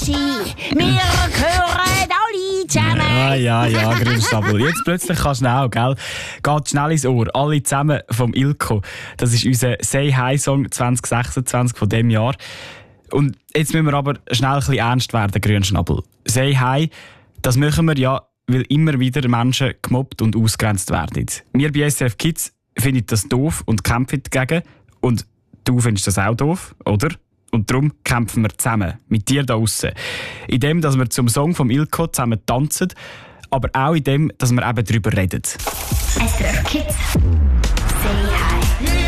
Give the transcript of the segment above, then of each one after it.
Grüezi. Wir gehören alle zusammen. Ja, Grünschnabel. Jetzt plötzlich kannst du auch, gell? Geht schnell ins Ohr. Alle zusammen vom Ilko. Das ist unser Say Hi Song 2026 von diesem Jahr. Und jetzt müssen wir aber schnell ein bisschen ernst werden, Grünschnabel. Say Hi, das machen wir ja, weil immer wieder Menschen gemobbt und ausgrenzt werden. Wir bei SRF Kids finden das doof und kämpfen dagegen. Und du findest das auch doof, oder? Und darum kämpfen wir zusammen, mit dir da draussen. Indem, dass wir zum Song vom Ilko zusammen tanzen, aber auch indem, dass wir eben darüber reden. SRF Kids. Say hi.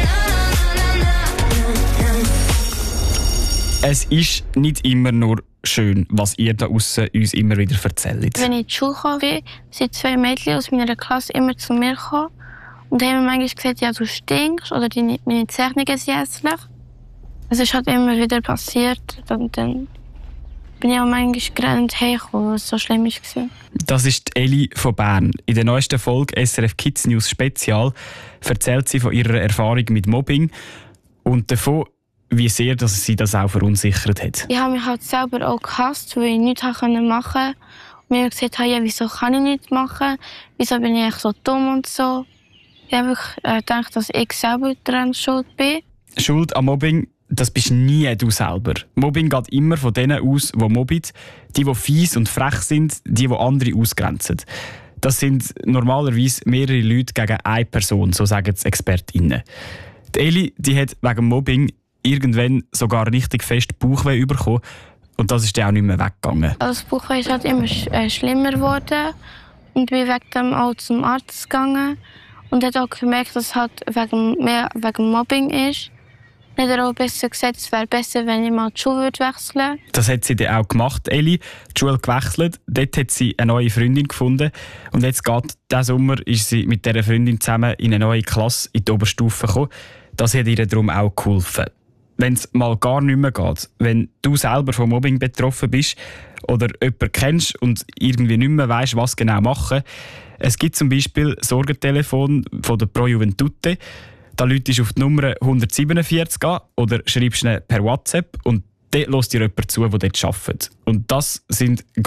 Es ist nicht immer nur schön, was ihr da draussen uns immer wieder erzählt. Wenn ich in die Schule gekommen bin, sind 2 Mädchen aus meiner Klasse immer zu mir gekommen und haben mir manchmal gesagt, ja, du stinkst oder meine Zeichnungen sind hässlich. Es ist halt immer wieder passiert und dann bin ich auch manchmal gerannt heimgekommen, was so schlimm war. Das ist Eli von Bern. In der neuesten Folge SRF Kids News Spezial erzählt sie von ihrer Erfahrung mit Mobbing und davon, wie sehr dass sie das auch verunsichert hat. Ich habe mich halt selber auch gehasst, weil ich nichts machen konnte. Und mir gesagt habe, ja, wieso kann ich nichts machen? Wieso bin ich so dumm und so? Ich habe gedacht, dass ich selber daran schuld bin. Schuld am Mobbing, das bist nie du selber. Mobbing geht immer von denen aus, die mobben, die fies und frech sind, die andere ausgrenzen. Das sind normalerweise mehrere Leute gegen eine Person, so sagen es ExpertInnen. Die Eli, die hat wegen Mobbing irgendwann sogar richtig fest Bauchweh bekommen und das ist dann auch nicht mehr weggegangen. Das Bauchweh ist halt immer schlimmer geworden und bin wegen dem auch zum Arzt gegangen und hat auch gemerkt, dass es halt wegen Mobbing ist. Dann hat er auch besser gesagt, es wäre besser, wenn ich mal die Schule wechseln würde. Das hat sie dann auch gemacht, Eli. Die Schule gewechselt, dort hat sie eine neue Freundin gefunden und jetzt diesen Sommer ist sie mit dieser Freundin zusammen in eine neue Klasse in die Oberstufe gekommen. Das hat ihr darum auch geholfen. Wenn es mal gar nicht mehr geht, wenn du selber vom Mobbing betroffen bist oder jemanden kennst und irgendwie nicht mehr weisst, was genau machen, es gibt zum Beispiel Sorgentelefon von der Pro Juventute. Da läutest du auf die Nummer 147 an oder schreibst ihnen per WhatsApp und dort hört dir jemand zu, der dort arbeitet. Und das sind